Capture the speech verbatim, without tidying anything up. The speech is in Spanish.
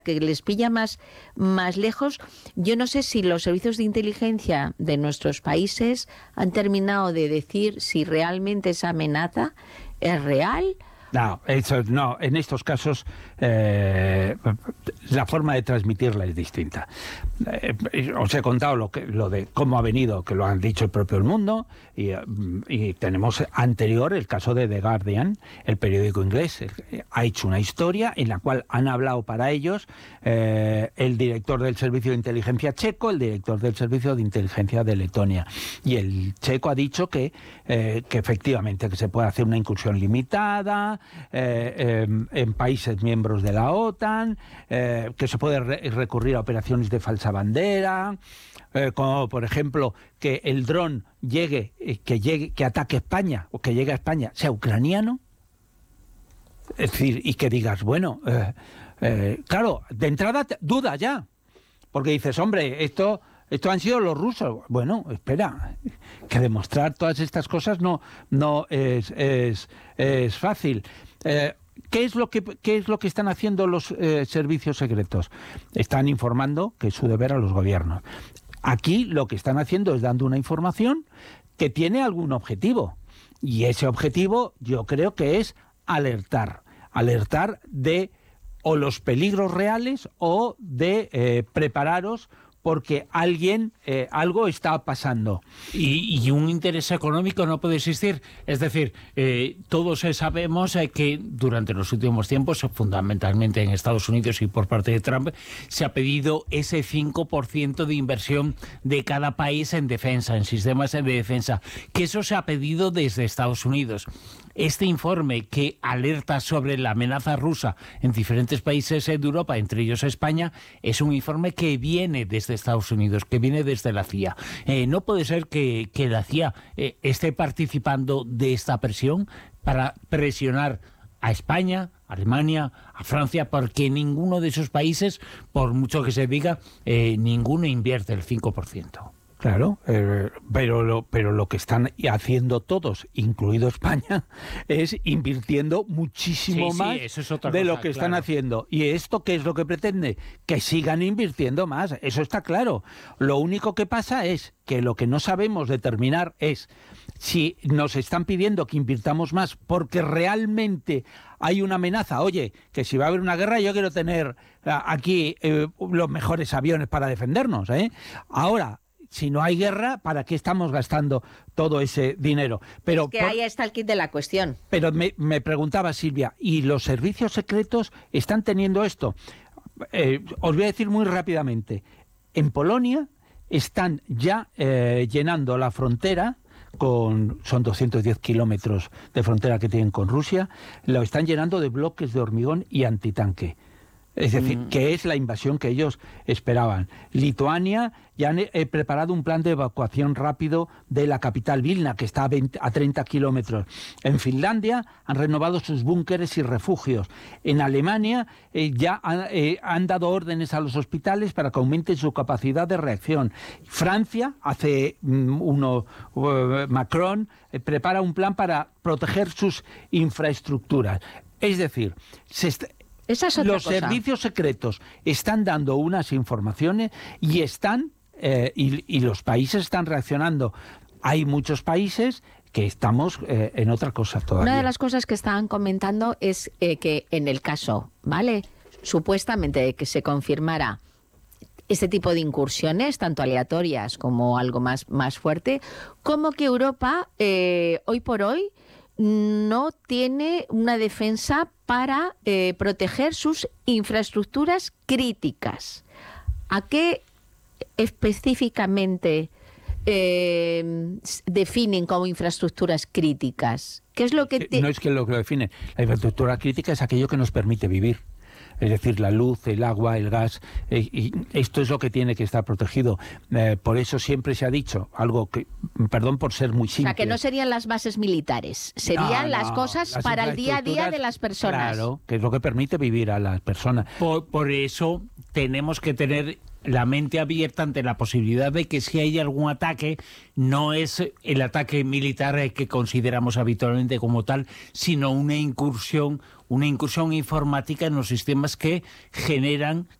que les pilla más, más lejos. Yo no sé si los servicios de inteligencia de nuestros países han terminado de decir si realmente esa amenaza es real. No, eso, no, en estos casos eh, la forma de transmitirla es distinta. Eh, os he contado lo que lo de cómo ha venido, que lo han dicho el propio El Mundo, y, y tenemos anterior el caso de The Guardian, el periódico inglés. Ha hecho una historia en la cual han hablado para ellos eh, el director del servicio de inteligencia checo, el director del servicio de inteligencia de Letonia, y el checo ha dicho que, eh, que efectivamente que se puede hacer una incursión limitada Eh, eh, en países miembros de la OTAN, eh, que se puede re recurrir a operaciones de falsa bandera, eh, como por ejemplo que el dron llegue, eh, que llegue, que ataque España o que llegue a España sea ucraniano. Es decir, y que digas, bueno, eh, eh, claro, de entrada te, duda ya, porque dices, hombre, esto Esto han sido los rusos. Bueno, espera, que demostrar todas estas cosas no, no es, es, es fácil. Eh, ¿qué es lo que, qué es lo que están haciendo los eh, servicios secretos? Están informando, que es su deber, a los gobiernos. Aquí lo que están haciendo es dando una información que tiene algún objetivo. Y ese objetivo yo creo que es alertar. Alertar de o los peligros reales o de eh, prepararos porque alguien, eh, algo está pasando. Y, y un interés económico no puede existir. Es decir, eh, todos sabemos eh, que durante los últimos tiempos, fundamentalmente en Estados Unidos y por parte de Trump, se ha pedido ese cinco por ciento de inversión de cada país en defensa, en sistemas de defensa, que eso se ha pedido desde Estados Unidos. Este informe que alerta sobre la amenaza rusa en diferentes países de Europa, entre ellos España, es un informe que viene desde Estados Unidos, que viene desde la C I A. Eh, no puede ser que, que la C I A eh, esté participando de esta presión para presionar a España, a Alemania, a Francia, porque ninguno de esos países, por mucho que se diga, eh, ninguno invierte el cinco por ciento. Claro, eh, pero, lo, pero lo que están haciendo todos, incluido España, es invirtiendo muchísimo sí, más sí, eso es otra de cosa, lo que claro. están haciendo. ¿Y esto qué es lo que pretende? Que sigan invirtiendo más, eso está claro. Lo único que pasa es que lo que no sabemos determinar es si nos están pidiendo que invirtamos más porque realmente hay una amenaza. Oye, que si va a haber una guerra yo quiero tener aquí eh, los mejores aviones para defendernos, ¿eh? Ahora, si no hay guerra, ¿para qué estamos gastando todo ese dinero? Pero es que por, ahí está el kit de la cuestión. Pero me, me preguntaba Silvia, ¿y los servicios secretos están teniendo esto? Eh, os voy a decir muy rápidamente. En Polonia están ya eh, llenando la frontera, con son doscientos diez kilómetros de frontera que tienen con Rusia, lo están llenando de bloques de hormigón y antitanque. Es decir, mm. que es la invasión que ellos esperaban. Lituania ya han eh, preparado un plan de evacuación rápido de la capital Vilna, que está a, veinte, a treinta kilómetros. En Finlandia han renovado sus búnkeres y refugios. En Alemania eh, ya han, eh, han dado órdenes a los hospitales para que aumenten su capacidad de reacción. Francia, hace um, uno, uh, Macron, eh, prepara un plan para proteger sus infraestructuras. Es decir, se está... Esa es otra los cosa. Servicios secretos están dando unas informaciones y están eh, y, y los países están reaccionando. Hay muchos países que estamos eh, en otra cosa todavía. Una de las cosas que estaban comentando es eh, que en el caso, ¿vale?, supuestamente de que se confirmara este tipo de incursiones, tanto aleatorias como algo más, más fuerte, como que Europa eh, hoy por hoy no tiene una defensa para eh, proteger sus infraestructuras críticas. ¿A qué específicamente eh, definen como infraestructuras críticas? ¿Qué es lo que te... No es que lo que lo define. La infraestructura crítica es aquello que nos permite vivir. Es decir, la luz, el agua, el gas, eh, y esto es lo que tiene que estar protegido. Eh, por eso siempre se ha dicho algo que, perdón por ser muy simple. O sea, que no serían las bases militares, serían no, las no, cosas las para el día a día de las personas. Claro, que es lo que permite vivir a las personas. Por, por eso tenemos que tener la mente abierta ante la posibilidad de que si hay algún ataque, no es el ataque militar que consideramos habitualmente como tal, sino una incursión, una incursión informática en los sistemas que generan